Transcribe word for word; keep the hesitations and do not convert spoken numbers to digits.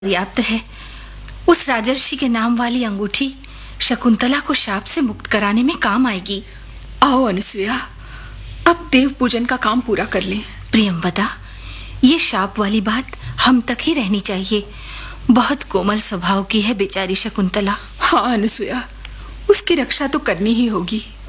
पर्याप्त है। उस राजर्षि के नाम वाली अंगूठी शकुंतला को शाप से मुक्त कराने में काम आएगी। आओ अनुसुईया, अब देव पूजन का काम पूरा कर लें। प्रियंवदा, ये शाप वाली बात हम तक ही रहनी चाहिए। बहुत कोमल स्वभाव की है बेचारी शकुंतला। हाँ अनुसुईया, उसकी रक्षा तो करनी ही होगी।